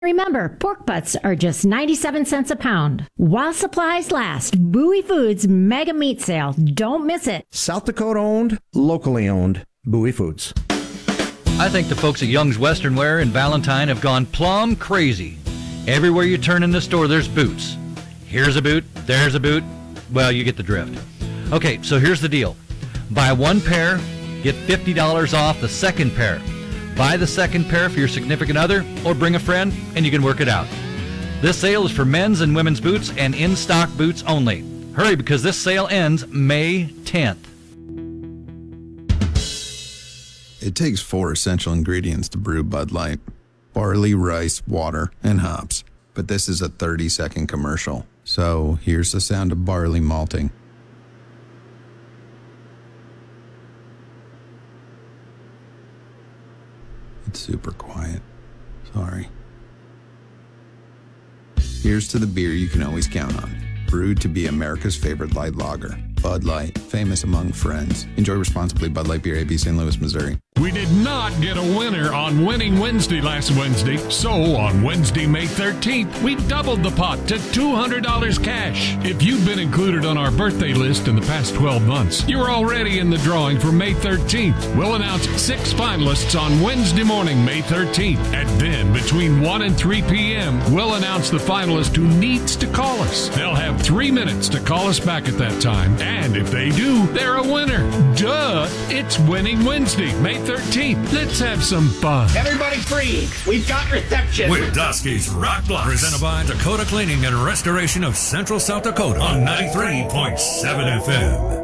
Remember, pork butts are just 97 cents a pound. While supplies last, Bowie Foods Mega Meat Sale. Don't miss it. South Dakota owned, locally owned, Bowie Foods. I think the folks at Young's Western Wear in Valentine have gone plumb crazy. Everywhere you turn in the store, there's boots. Here's a boot, there's a boot. Well, you get the drift. Okay, so here's the deal. Buy one pair, get $50 off the second pair. Buy the second pair for your significant other or bring a friend and you can work it out. This sale is for men's and women's boots and in-stock boots only. Hurry because this sale ends May 10th. It takes 4 essential ingredients to brew Bud Light: barley, rice, water, and hops. But this is a 30-second commercial. So here's the sound of barley malting. It's super quiet. Sorry. Here's to the beer you can always count on. Brewed to be America's favorite light lager. Bud Light, famous among friends. Enjoy responsibly. Bud Light Beer, AB, St. Louis, Missouri. We did not get a winner on Winning Wednesday last Wednesday, so on Wednesday, May 13th, we doubled the pot to $200 cash. If you've been included on our birthday list in the past 12 months, you're already in the drawing for May 13th. We'll announce 6 finalists on Wednesday morning, May 13th. And then, between 1 and 3 p.m., we'll announce the finalist who needs to call us. They'll have 3 minutes to call us back at that time. And if they do, they're a winner. Duh! It's Winning Wednesday, May 13th. Let's have some fun. Everybody freeze. We've got reception. With Dusky's Rock Blocks. Presented by Dakota Cleaning and Restoration of Central South Dakota on 93.7 FM.